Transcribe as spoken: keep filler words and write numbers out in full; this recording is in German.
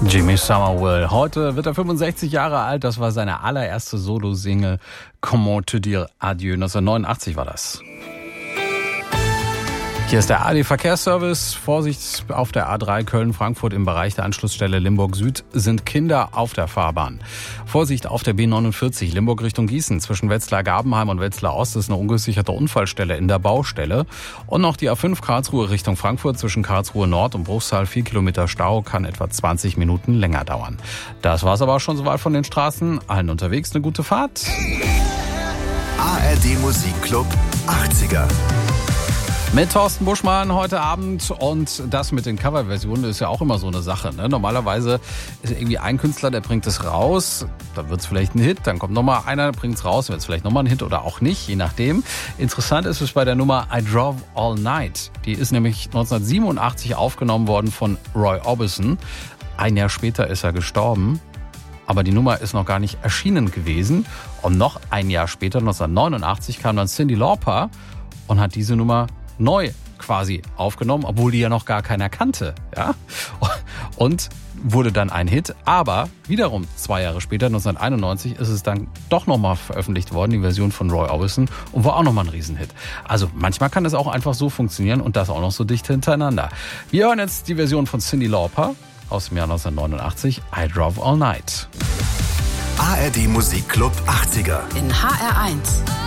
Jimmy Somerville. Heute wird er fünfundsechzig Jahre alt. Das war seine allererste Solo-Single Comment te dire adieu. neunzehnhundertneunundachtzig war das. Hier ist der A D Verkehrsservice. Vorsicht auf der A drei Köln-Frankfurt im Bereich der Anschlussstelle Limburg Süd sind Kinder auf der Fahrbahn. Vorsicht auf der B neunundvierzig Limburg Richtung Gießen. Zwischen Wetzlar-Gabenheim und Wetzlar Ost ist eine ungesicherte Unfallstelle in der Baustelle. Und noch die A fünf Karlsruhe Richtung Frankfurt zwischen Karlsruhe Nord und Bruchsal. Vier Kilometer Stau, kann etwa zwanzig Minuten länger dauern. Das war's aber auch schon soweit von den Straßen. Allen unterwegs eine gute Fahrt. A R D Musikclub achtziger. Mit Thorsten Buschmann heute Abend, und das mit den Coverversionen ist ja auch immer so eine Sache, ne? Normalerweise ist irgendwie ein Künstler, der bringt es raus, dann wird es vielleicht ein Hit, dann kommt nochmal einer, der bringt es raus, dann wird es vielleicht nochmal ein Hit oder auch nicht, je nachdem. Interessant ist es bei der Nummer I Drove All Night. Die ist nämlich neunzehnhundertsiebenundachtzig aufgenommen worden von Roy Orbison. Ein Jahr später ist er gestorben. Aber die Nummer ist noch gar nicht erschienen gewesen. Und noch ein Jahr später, neunzehnhundertneunundachtzig, kam dann Cyndi Lauper und hat diese Nummer neu quasi aufgenommen, obwohl die ja noch gar keiner kannte, ja, und wurde dann ein Hit, aber wiederum zwei Jahre später, neunzehnhunderteinundneunzig, ist es dann doch nochmal veröffentlicht worden, die Version von Roy Orbison, und war auch nochmal ein Riesenhit. Also manchmal kann es auch einfach so funktionieren und das auch noch so dicht hintereinander. Wir hören jetzt die Version von Cyndi Lauper aus dem Jahr neunzehnhundertneunundachtzig, I Drove All Night. A R D Musikclub achtziger. In H R eins.